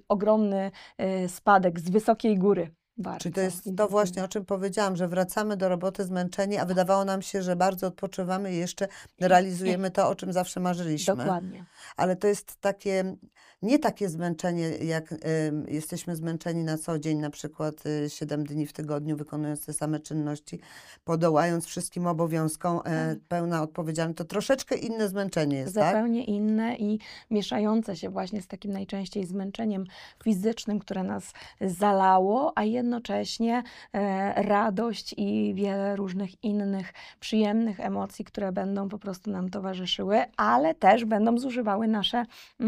ogromny spadek z wysokiej góry. Bardzo Czyli to jest to intensywnie. właśnie, o czym powiedziałam, że wracamy do roboty zmęczeni, a wydawało nam się, że bardzo odpoczywamy i jeszcze realizujemy to, o czym zawsze marzyliśmy. Dokładnie. Ale to jest takie, nie takie zmęczenie, jak jesteśmy zmęczeni na co dzień, na przykład 7 dni w tygodniu, wykonując te same czynności, podołając wszystkim obowiązkom, pełna odpowiedzialność. To troszeczkę inne zmęczenie jest, tak? Zupełnie inne i mieszające się właśnie z takim najczęściej zmęczeniem fizycznym, które nas zalało, a jednocześnie radość i wiele różnych innych przyjemnych emocji, które będą po prostu nam towarzyszyły, ale też będą zużywały nasze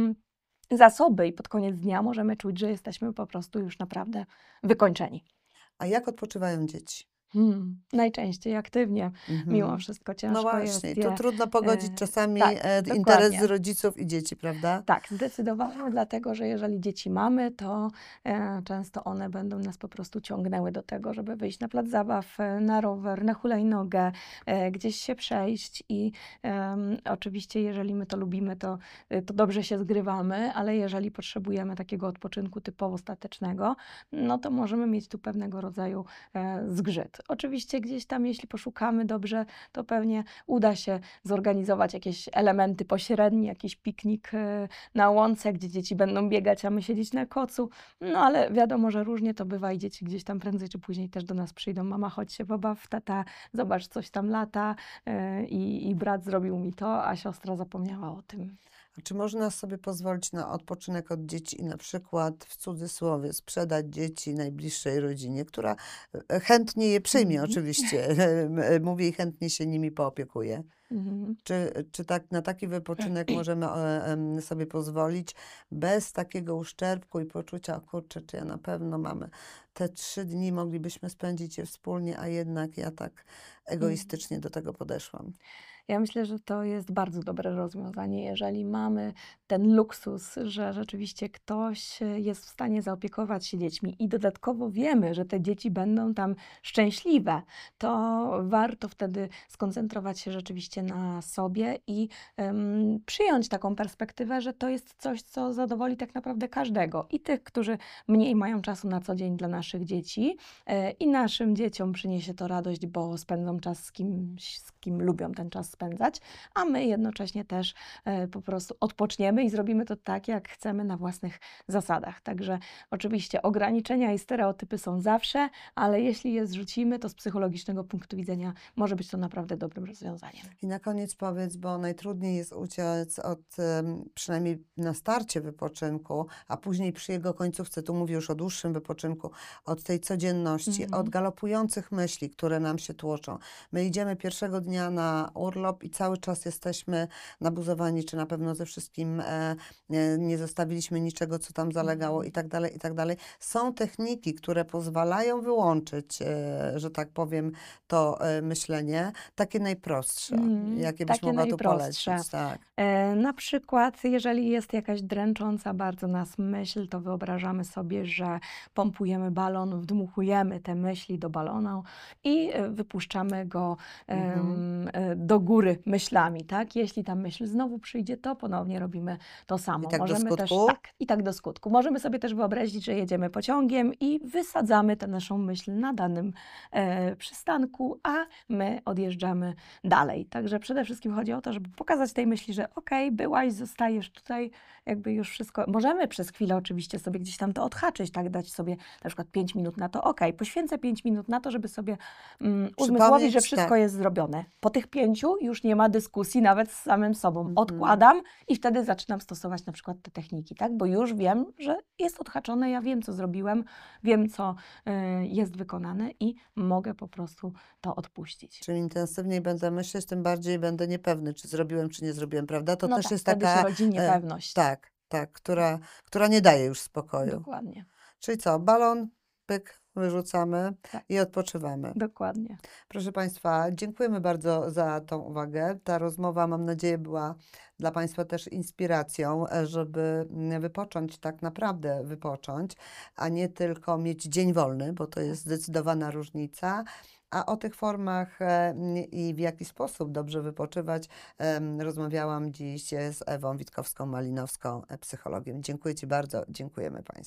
zasoby i pod koniec dnia możemy czuć, że jesteśmy po prostu już naprawdę wykończeni. A jak odpoczywają dzieci? Najczęściej aktywnie, mimo wszystko No ciężko jest właśnie, je... to trudno pogodzić czasami tak, interes dokładnie. rodziców i dzieci, prawda? Tak, zdecydowanie, dlatego że jeżeli dzieci mamy, to często one będą nas po prostu ciągnęły do tego, żeby wyjść na plac zabaw, na rower, na hulajnogę, gdzieś się przejść i oczywiście jeżeli my to lubimy, to dobrze się zgrywamy, ale jeżeli potrzebujemy takiego odpoczynku typowo statycznego, no to możemy mieć tu pewnego rodzaju zgrzyt. Oczywiście gdzieś tam, jeśli poszukamy dobrze, to pewnie uda się zorganizować jakieś elementy pośrednie, jakiś piknik na łące, gdzie dzieci będą biegać, a my siedzieć na kocu. No ale wiadomo, że różnie to bywa i dzieci gdzieś tam prędzej czy później też do nas przyjdą. Mama, chodź się pobaw, tata, zobacz, coś tam lata i brat zrobił mi to, a siostra zapomniała o tym. A czy można sobie pozwolić na odpoczynek od dzieci i na przykład w cudzysłowie sprzedać dzieci najbliższej rodzinie, która chętnie je przyjmie oczywiście, mówię i chętnie się nimi poopiekuje? Czy tak, na taki wypoczynek możemy sobie pozwolić bez takiego uszczerbku i poczucia, o kurczę, czy ja na pewno mamy te 3 dni, moglibyśmy spędzić je wspólnie, a jednak ja tak egoistycznie do tego podeszłam. Ja myślę, że to jest bardzo dobre rozwiązanie, jeżeli mamy ten luksus, że rzeczywiście ktoś jest w stanie zaopiekować się dziećmi i dodatkowo wiemy, że te dzieci będą tam szczęśliwe, to warto wtedy skoncentrować się rzeczywiście na sobie i przyjąć taką perspektywę, że to jest coś, co zadowoli tak naprawdę każdego. I tych, którzy mniej mają czasu na co dzień dla naszych dzieci, i naszym dzieciom przyniesie to radość, bo spędzą czas z kimś, z kim lubią ten czas spędzać, a my jednocześnie też po prostu odpoczniemy i zrobimy to tak, jak chcemy na własnych zasadach. Także oczywiście ograniczenia i stereotypy są zawsze, ale jeśli je zrzucimy, to z psychologicznego punktu widzenia może być to naprawdę dobrym rozwiązaniem. I na koniec powiedz, bo najtrudniej jest uciec od, przynajmniej na starcie wypoczynku, a później przy jego końcówce, tu mówię już o dłuższym wypoczynku, od tej codzienności, od galopujących myśli, które nam się tłoczą. My idziemy pierwszego dnia na urlop i cały czas jesteśmy nabuzowani, czy na pewno ze wszystkim nie zostawiliśmy niczego, co tam zalegało i tak dalej, i tak dalej. Są techniki, które pozwalają wyłączyć, że tak powiem, to myślenie, takie najprostsze, jakie byś Takie mogła tu najprostsze. polecić, tak. Na przykład, jeżeli jest jakaś dręcząca bardzo nas myśl, to wyobrażamy sobie, że pompujemy balon, wdmuchujemy te myśli do balonu i wypuszczamy go do góry myślami, tak? Jeśli ta myśl znowu przyjdzie, to ponownie robimy to samo. I tak do Możemy też, skutku? tak, i tak do skutku. Możemy sobie też wyobrazić, że jedziemy pociągiem i wysadzamy tę naszą myśl na danym przystanku, a my odjeżdżamy dalej. Także przede wszystkim chodzi o to, żeby pokazać tej myśli, że okej, byłaś, zostajesz tutaj, jakby już wszystko. Możemy przez chwilę oczywiście sobie gdzieś tam to odhaczyć, tak, dać sobie na przykład 5 minut na to, poświęcę 5 minut na to, żeby sobie uzmysłowić, że wszystko jest zrobione. Po tych 5 już nie ma dyskusji nawet z samym sobą. Odkładam i wtedy zaczynam stosować na przykład te techniki, tak, bo już wiem, że jest odhaczone, ja wiem, co zrobiłem, wiem, co jest wykonane i mogę po prostu to odpuścić. Czym intensywniej będę myśleć, tym bardziej będę niepewny, czy zrobiłem, czy nie zrobiłem, prawda? To No też tak, jest wtedy taka... się rodzi niepewność. Tak, która nie daje już spokoju. Dokładnie. Czyli co, balon, pyk, wyrzucamy Tak. i odpoczywamy. Dokładnie. Proszę Państwa, dziękujemy bardzo za tą uwagę. Ta rozmowa, mam nadzieję, była dla Państwa też inspiracją, żeby wypocząć, tak naprawdę wypocząć, a nie tylko mieć dzień wolny, bo to jest zdecydowana różnica. A o tych formach i w jaki sposób dobrze wypoczywać rozmawiałam dziś z Ewą Witkowską-Malinowską, psychologiem. Dziękuję Ci bardzo, dziękujemy Państwu.